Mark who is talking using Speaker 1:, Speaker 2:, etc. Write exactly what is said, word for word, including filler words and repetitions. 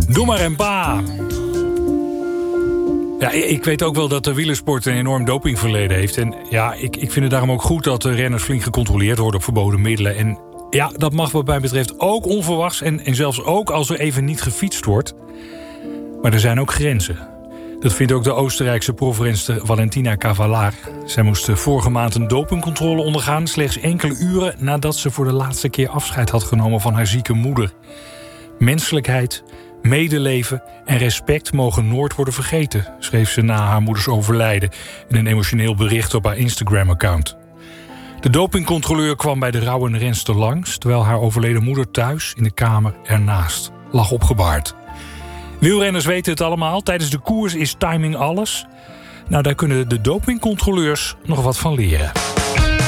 Speaker 1: Doe maar en ba. Ja, ik weet ook wel dat de wielersport een enorm dopingverleden heeft. En ja, ik, ik vind het daarom ook goed dat de renners flink gecontroleerd worden op verboden middelen. En ja, dat mag wat mij betreft ook onverwachts en, en zelfs ook als er even niet gefietst wordt. Maar er zijn ook grenzen. Dat vindt ook de Oostenrijkse profrenster Valentina Cavallard. Zij moest vorige maand een dopingcontrole ondergaan, slechts enkele uren nadat ze voor de laatste keer afscheid had genomen van haar zieke moeder. Menselijkheid, medeleven en respect mogen nooit worden vergeten, schreef ze na haar moeders overlijden in een emotioneel bericht op haar Instagram-account. De dopingcontroleur kwam bij de rouwende renster langs, terwijl haar overleden moeder thuis in de kamer ernaast lag opgebaard. Wielrenners weten het allemaal, tijdens de koers is timing alles. Nou, daar kunnen de dopingcontroleurs nog wat van leren.